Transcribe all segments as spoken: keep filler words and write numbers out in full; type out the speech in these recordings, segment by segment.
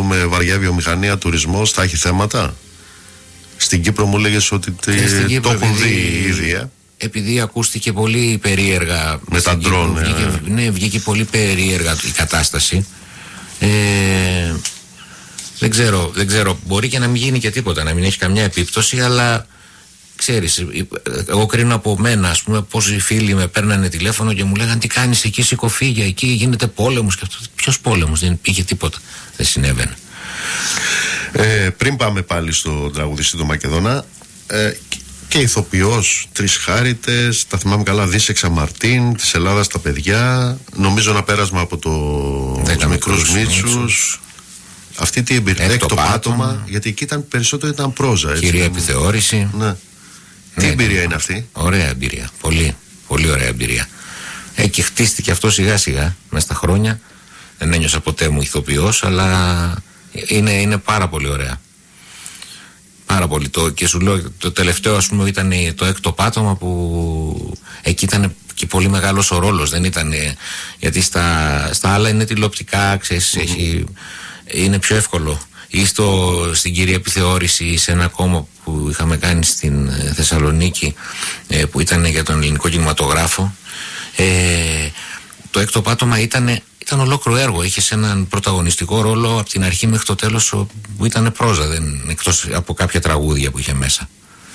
πούμε βαριά βιομηχανία, τουρισμός, θα έχει θέματα? Στην Κύπρο μου λέγες ότι ε, το έχουν δει ήδη, ε? Επειδή ακούστηκε πολύ περίεργα με τα ντρόν, βγήκε, ε. ναι, βγήκε πολύ περίεργα η κατάσταση. ε, δεν ξέρω, δεν ξέρω, μπορεί και να μην γίνει και τίποτα, να μην έχει καμιά επίπτωση, αλλά ξέρεις, εγώ κρίνω από μένα, ας πούμε, πόσοι φίλοι με παίρνανε τηλέφωνο και μου λέγανε τι κάνεις εκεί, σηκωφίγια, εκεί γίνεται πόλεμος και αυτό. Ποιος πόλεμος, δεν πήγε τίποτα, δεν συνέβαινε. Ε, πριν πάμε πάλι στο τραγουδιστή του Μακεδόνα, ε, και ηθοποιός, Τρεις Χάριτες, τα θυμάμαι καλά, Δίσεξα Μαρτίν, της Ελλάδας τα παιδιά, νομίζω ένα πέρασμα από το Μικρούς Μίτσους. Αυτή τι εμπειρία, έκτο πάτωμα, γιατί εκεί ήταν περισσότερο ήταν πρόζα. Έτσι, κυρία επιθεώρηση. Ναι. Τι ναι, εμπειρία ναι, είναι αυτή? Ωραία εμπειρία, πολύ, πολύ ωραία εμπειρία. Ε, και χτίστηκε αυτό σιγά σιγά μέσα στα χρόνια. Δεν ένιωσα ποτέ μου ηθοποιός, αλλά είναι, είναι πάρα πολύ ωραία. Πάρα πολύ. Το, και σου λέω, το τελευταίο ας πούμε ήταν το έκτο πάτωμα, που εκεί ήταν και πολύ μεγάλος ο ρόλος. Δεν ήταν, γιατί στα, στα άλλα είναι τηλεοπτικά, ξέρεις, mm-hmm. έχει, είναι πιο εύκολο. Ή στο, στην κυρία επιθεώρηση, σε ένα κόμμα που είχαμε κάνει στην Θεσσαλονίκη, ε, που ήταν για τον ελληνικό κινηματογράφο. Ε, το έκτο πάτωμα ήταν, ήταν ολόκληρο έργο. Είχε έναν πρωταγωνιστικό ρόλο από την αρχή μέχρι το τέλος, που ήταν πρόζα, δεν, εκτός από κάποια τραγούδια που είχε μέσα.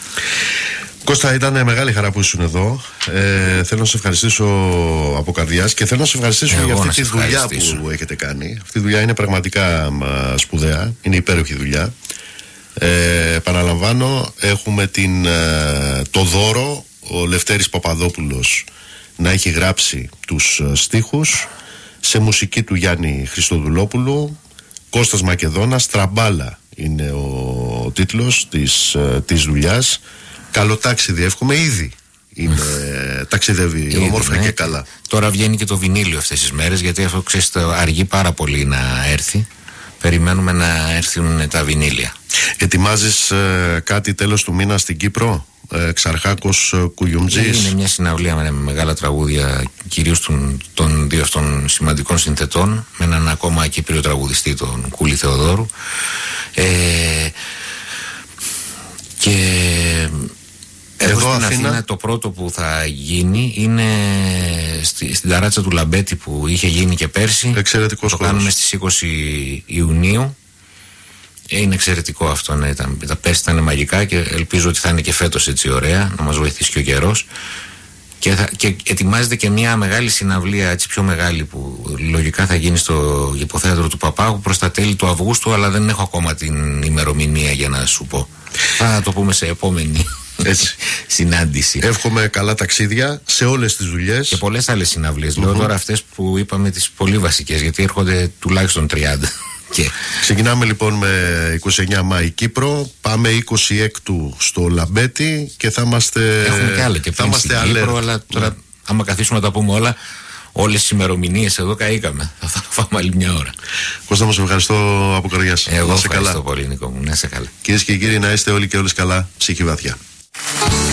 Κώστα, ήταν μεγάλη χαρά που ήσουν εδώ. Ε, θέλω να σε ευχαριστήσω από καρδιάς και θέλω να σε ευχαριστήσω εγώ για αυτή τη δουλειά που έχετε κάνει. Αυτή η δουλειά είναι πραγματικά μα, σπουδαία. Είναι υπέροχη δουλειά. Ε, παραλαμβάνω, έχουμε την, το δώρο ο Λευτέρης Παπαδόπουλος να έχει γράψει τους στίχους σε μουσική του Γιάννη Χριστοδουλόπουλου. Κώστας Μακεδόνας, Τραμπάλα είναι ο τίτλος της, της δουλειάς. Καλό ταξίδι, εύχομαι, ήδη είναι, ταξιδεύει ήδη, όμορφα, ναι, και καλά. Τώρα βγαίνει και το βινίλιο αυτές τις μέρες, γιατί αυτό, ξέρεις, αργεί πάρα πολύ να έρθει. Περιμένουμε να έρθουν τα βινίλια. Ετοιμάζεις ε, κάτι τέλος του μήνα στην Κύπρο, ε, Ξαρχάκος Κουγιουμτζής? Είναι μια συναυλία με μεγάλα τραγούδια, κυρίως των, των δύο αυτών σημαντικών συνθετών, με έναν ακόμα Κύπριο τραγουδιστή, τον Κούλη Θεοδόρου. Ε, και εδώ στην Αθήνα, Αθήνα το πρώτο που θα γίνει είναι στη, στην ταράτσα του Λαμπέτη, που είχε γίνει και πέρσι. Εξαιρετικός το χώρος. κάνουμε στις είκοσι Ιουνίου. Είναι εξαιρετικό αυτό, ναι, ήταν, τα πέρσι ήταν μαγικά και ελπίζω ότι θα είναι και φέτος έτσι ωραία, να μας βοηθήσει και ο καιρός. Και, θα, και ετοιμάζεται και μια μεγάλη συναυλία, έτσι πιο μεγάλη, που λογικά θα γίνει στο υποθέατρο του Παπάγου προς τα τέλη του Αυγούστου, αλλά δεν έχω ακόμα την ημερομηνία για να σου πω. Θα το πούμε σε επόμενη έτσι συνάντηση. Εύχομαι καλά ταξίδια σε όλες τις δουλειές. Και πολλές άλλες συναυλίες. Mm-hmm. Λέω τώρα αυτές που είπαμε, τις πολύ βασικές, γιατί έρχονται τουλάχιστον τριάντα. Και... ξεκινάμε λοιπόν με είκοσι εννέα Μάη Κύπρο, πάμε είκοσι έξι στο Λαμπέτη και θα είμαστε. Έχουμε και άλλα και πριν στην Κύπρο, αλλά τώρα ναι. άμα καθίσουμε να τα πούμε όλα, όλες τις ημερομηνίες εδώ καήκαμε. Θα φάμε άλλη μια ώρα. Κώστα, μου σε ευχαριστώ από καρδιάς. Εγώ ευχαριστώ καλά. πολύ, Νίκο μου. Να είσαι καλά. Κυρίες και κύριοι, να είστε όλοι και όλες καλά, ψυχή βαθιά.